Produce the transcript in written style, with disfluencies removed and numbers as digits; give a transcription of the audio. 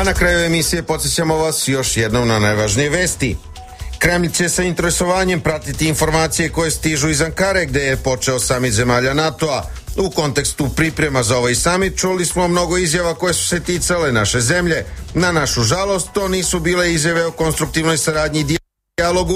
A na kraju emisije podsjećamo vas još jednom na najvažnije vesti. Kremlj će sa interesovanjem pratiti informacije koje stižu iz Ankare, gde je počeo samit zemalja NATO-a. U kontekstu priprema za ovaj samit čuli smo mnogo izjava koje su se ticale naše zemlje. Na našu žalost, to nisu bile izjave o konstruktivnoj saradnji i dijalogu,